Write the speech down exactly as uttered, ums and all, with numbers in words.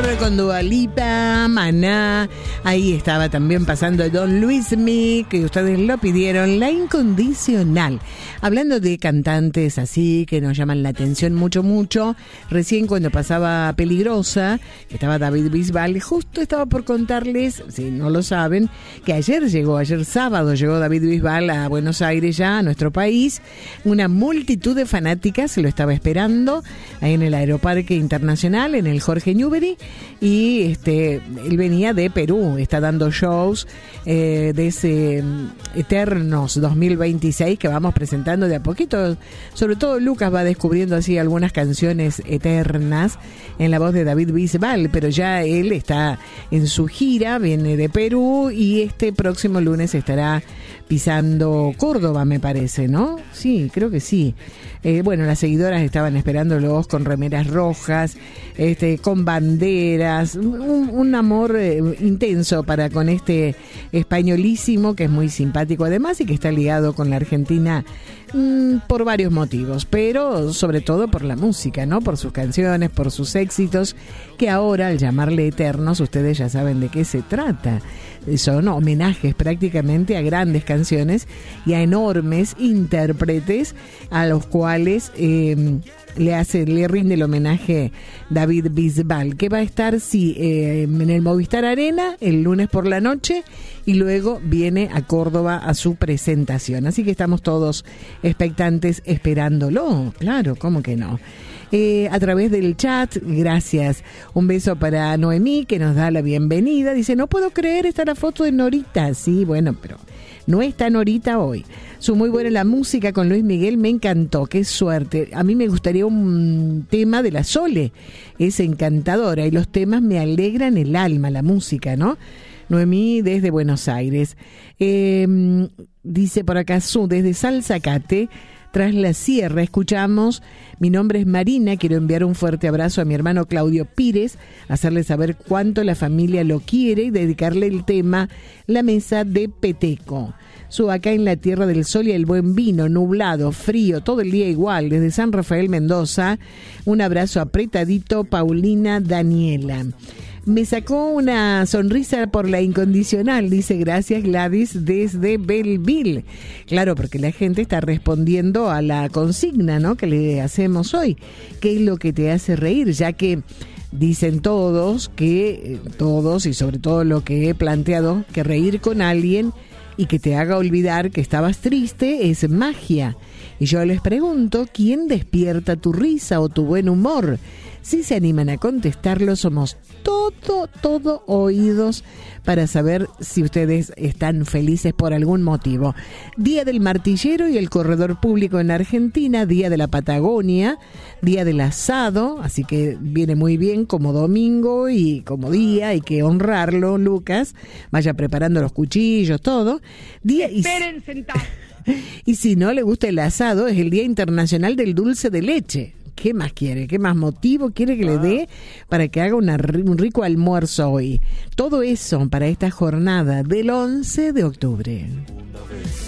con Dua Lipa, Maná. Ahí estaba también pasando Don Luismi, que ustedes lo pidieron, La Incondicional. Hablando de cantantes así que nos llaman la atención mucho, mucho. Recién cuando pasaba Peligrosa, estaba David Bisbal, justo estaba por contarles, si no lo saben, que ayer llegó, ayer sábado llegó David Bisbal a Buenos Aires ya, a nuestro país. Una multitud de fanáticas lo estaba esperando ahí en el Aeroparque Internacional, en el Jorge Newbery, y este él venía de Perú, está dando shows eh, de ese Eternos dos mil veintiséis que vamos presentando de a poquito. Sobre todo Lucas va descubriendo así algunas canciones eternas en la voz de David Bisbal, pero ya él está en su gira, viene de Perú y este próximo lunes estará pisando Córdoba, me parece, ¿no? Sí, creo que sí. Eh, bueno, las seguidoras estaban esperándolos con remeras rojas, este, con banderas, un, un amor eh, intenso para con este españolísimo que es muy simpático además y que está ligado con la Argentina mmm, por varios motivos, pero sobre todo por la música, ¿no? Por sus canciones, por sus éxitos, que ahora al llamarle eternos ustedes ya saben de qué se trata. Son homenajes prácticamente a grandes canciones y a enormes intérpretes a los cuales eh, le hace, le rinde el homenaje David Bisbal, que va a estar sí, eh, en el Movistar Arena el lunes por la noche y luego viene a Córdoba a su presentación. Así que estamos todos expectantes esperándolo, claro, ¿cómo que no? Eh, a través del chat, gracias. Un beso para Noemí, que nos da la bienvenida. Dice, no puedo creer, está la foto de Norita. Sí, bueno, pero no está Norita hoy. Su muy buena la música con Luis Miguel, me encantó, qué suerte. A mí me gustaría un tema de la Sole, es encantadora y los temas me alegran el alma, la música, ¿no? Noemí desde Buenos Aires. Eh, dice por acá, Su, desde Salzacate, tras la sierra, escuchamos. Mi nombre es Marina, quiero enviar un fuerte abrazo a mi hermano Claudio Pires, hacerle saber cuánto la familia lo quiere y dedicarle el tema La Mesa de Peteco. Su, acá en la Tierra del Sol y el Buen Vino, nublado, frío, todo el día igual, desde San Rafael, Mendoza. Un abrazo apretadito, Paulina Daniela. Me sacó una sonrisa por La Incondicional, dice, gracias Gladys desde Belleville. Claro, porque la gente está respondiendo a la consigna, ¿no?, que le hacemos hoy. ¿Qué es lo que te hace reír? Ya que dicen todos que, todos y sobre todo lo que he planteado, que reír con alguien y que te haga olvidar que estabas triste es magia. Y yo les pregunto, ¿quién despierta tu risa o tu buen humor? Si se animan a contestarlo, somos todo, todo oídos para saber si ustedes están felices por algún motivo. Día del Martillero y el Corredor Público en Argentina, Día de la Patagonia, Día del Asado, así que viene muy bien como domingo y como día, hay que honrarlo, Lucas. Vaya preparando los cuchillos, todo. Día Esperen sentados. Y si no le gusta el asado, es el Día Internacional del Dulce de Leche. ¿Qué más quiere? ¿Qué más motivo quiere que le dé para que haga una, un rico almuerzo hoy? Todo eso para esta jornada del once de octubre.